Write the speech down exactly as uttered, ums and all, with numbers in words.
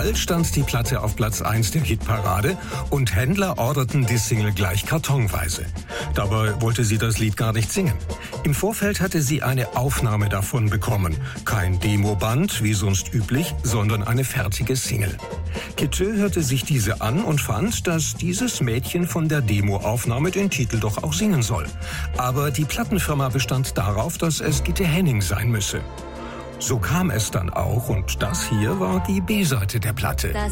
Bald stand die Platte auf Platz eins der Hitparade und Händler orderten die Single gleich kartonweise. Dabei wollte sie das Lied gar nicht singen. Im Vorfeld hatte sie eine Aufnahme davon bekommen. Kein Demoband, wie sonst üblich, sondern eine fertige Single. Kitö hörte sich diese an und fand, dass dieses Mädchen von der Demoaufnahme den Titel doch auch singen soll. Aber die Plattenfirma bestand darauf, dass es Gitte Henning sein müsse. So kam es dann auch und das hier war die B-Seite der Platte. Das